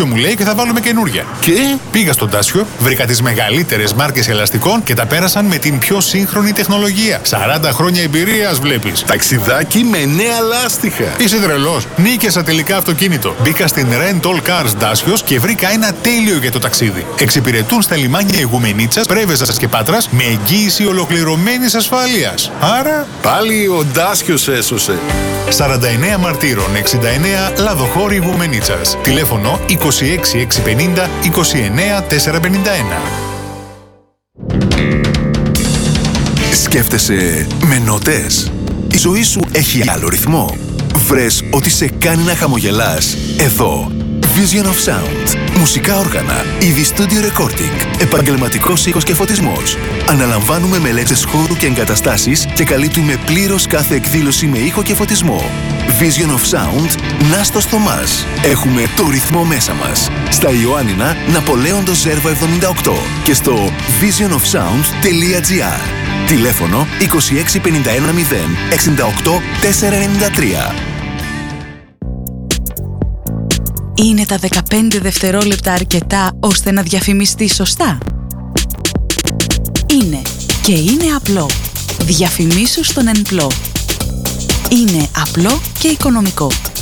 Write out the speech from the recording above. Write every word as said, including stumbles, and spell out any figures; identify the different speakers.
Speaker 1: Dacia μου λέει και θα βάλουμε καινούρια.
Speaker 2: Και
Speaker 1: πήγα στον Dacia, βρήκα τις μεγαλύτερες μάρκες ελαστικών και τα πέρασαν με την πιο σύγχρονη τεχνολογία. σαράντα χρόνια εμπειρίας βλέπεις.
Speaker 2: Ταξιδάκι με νέα λάστιχα.
Speaker 1: Είσαι τρελός. Νίκιασα τελικά αυτοκίνητο. Μπήκα στην Rental Cars Dacios και βρήκα ένα τέλειο για το ταξίδι. Εξυπηρετούν στα λιμάνια Ιγουμενίτσας, Πρέβεζας και Πάτρας με εγγύηση ολοκληρωμένης ασφάλειας. Άρα
Speaker 2: πάλι ο Dacios έσωσε.
Speaker 1: σαράντα εννέα Μαρτύρων, εξήντα εννέα Λαδοχώρη Ιγουμενίτσας. Τηλέφωνο είκοσι έξι εξακόσια πενήντα είκοσι εννέα τετρακόσια πενήντα ένα.
Speaker 3: Σκέφτεσαι με νότες. Η ζωή σου έχει άλλο ρυθμό. Βρες ότι σε κάνει να χαμογελάς. Εδώ. Vision of Sound. Μουσικά όργανα, είδη studio recording, επαγγελματικός ήχος και φωτισμός. Αναλαμβάνουμε μελέτες χώρου και εγκαταστάσεις και καλύπτουμε πλήρως κάθε εκδήλωση με ήχο και φωτισμό. Vision of Sound, Νάστος Θωμάς. Έχουμε το ρυθμό μέσα μας. Στα Ιωάννινα, Ναπολέοντος Ζέρβα εβδομήντα οκτώ και στο vision of sound τελεία gr. Τηλέφωνο είκοσι έξι πενήντα ένα μηδέν εξήντα οκτώ τετρακόσια ενενήντα τρία.
Speaker 4: Είναι τα δεκαπέντε δευτερόλεπτα αρκετά ώστε να διαφημιστεί σωστά? Είναι και είναι απλό. Διαφημίσου στον Ενπλό. Είναι απλό και οικονομικό.